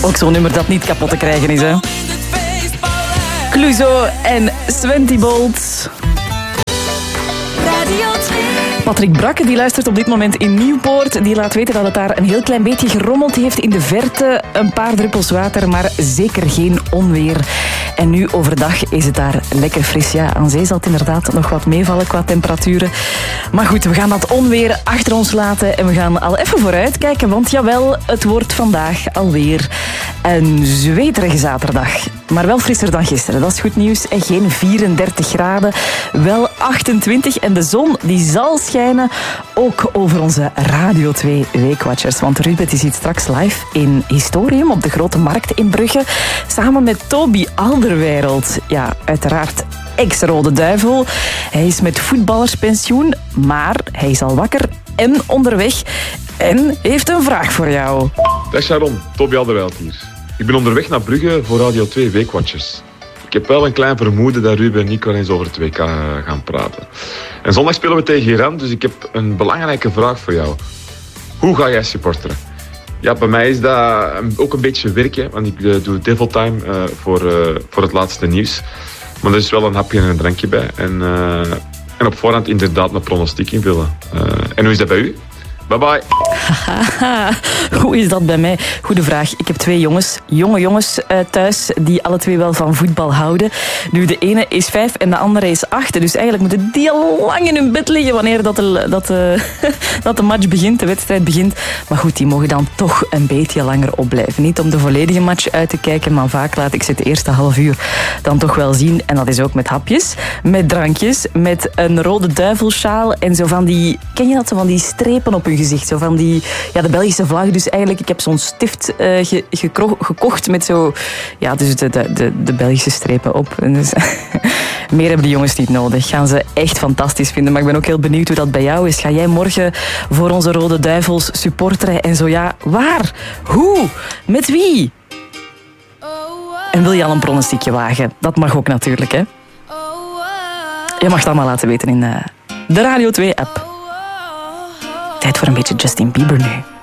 Ook zo'n nummer dat niet kapot te krijgen is, hè. Clouseau en Sventy Bolt. Patrick Brakke die luistert op dit moment in Nieuwpoort. Die laat weten dat het daar een heel klein beetje gerommeld heeft in de verte. Een paar druppels water, maar zeker geen onweer. En nu overdag is het daar lekker fris. Ja, aan zee zal het inderdaad nog wat meevallen qua temperaturen. Maar goed, we gaan dat onweer achter ons laten. En we gaan al even vooruit kijken. Want jawel, het wordt vandaag alweer een zweterige zaterdag. Maar wel frisser dan gisteren. Dat is goed nieuws. En geen 34 graden, wel 28. En de zon die zal schijnen ook over onze Radio 2 Weekwatchers. Want Ruben die zit straks live in Historium op de Grote Markt in Brugge. Samen met Toby Alderweireld. Ja, uiteraard ex-Rode Duivel. Hij is met voetballerspensioen, maar hij is al wakker en onderweg. En heeft een vraag voor jou. Dag Sharon, Toby Alderweireld hier. Ik ben onderweg naar Brugge voor Radio 2 Weekwatchers. Ik heb wel een klein vermoeden dat Ruben en ik wel eens over het WK gaan praten. En zondag spelen we tegen Iran, dus ik heb een belangrijke vraag voor jou. Hoe ga jij supporteren? Ja, bij mij is dat ook een beetje werk, hè, want ik doe Devil Time voor het laatste nieuws. Maar er is wel een hapje en een drankje bij. En op voorhand inderdaad een pronostiek invullen. En hoe is dat bij u? Bye bye. Hoe is dat bij mij? Goeie vraag. Ik heb 2 jongens, jonge jongens thuis, die alle 2 wel van voetbal houden. Nu, de ene is 5 en de andere is 8. Dus eigenlijk moeten die al lang in hun bed liggen wanneer dat de match begint, de wedstrijd begint. Maar goed, die mogen dan toch een beetje langer opblijven. Niet om de volledige match uit te kijken, maar vaak laat ik ze het eerste half uur dan toch wel zien. En dat is ook met hapjes, met drankjes, met een Rode Duivelsjaal en zo van die... Ken je dat? Zo van die strepen op hun gezicht. Zo van die... Ja, de Belgische vlag. Dus eigenlijk, ik heb zo'n stift gekocht met zo... Ja, dus de Belgische strepen op. En dus, meer hebben de jongens niet nodig. Gaan ze echt fantastisch vinden. Maar ik ben ook heel benieuwd hoe dat bij jou is. Ga jij morgen voor onze Rode Duivels supporteren? En zo ja, waar? Hoe? Met wie? En wil je al een pronostiekje wagen? Dat mag ook natuurlijk, hè? Je mag het allemaal laten weten in de Radio 2-app. Tijd voor een beetje Justin Bieber nu.